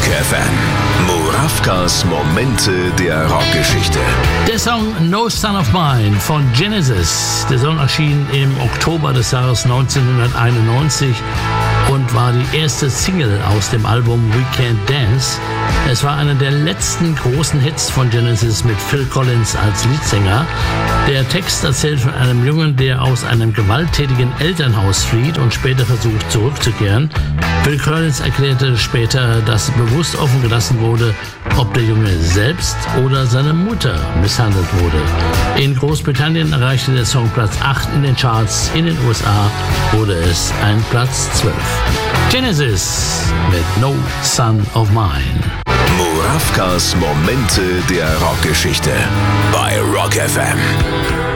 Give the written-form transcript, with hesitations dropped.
FM. Murawkas Momente der Rockgeschichte. Der Song No Son of Mine von Genesis. Der Song erschien im Oktober des Jahres 1991 und war die erste Single aus dem Album We Can't Dance. Es war einer der letzten großen Hits von Genesis mit Phil Collins als Leadsänger. Der Text erzählt von einem Jungen, der aus einem gewalttätigen Elternhaus flieht und später versucht zurückzukehren. Phil Collins erklärte später, dass bewusst offen gelassen wurde, ob der Junge selbst oder seine Mutter misshandelt wurde. In Großbritannien erreichte der Song Platz 8 in den Charts, in den USA wurde es ein Platz 12. Genesis mit No Son of Mine. Murawkas Momente der Rockgeschichte bei Rock FM.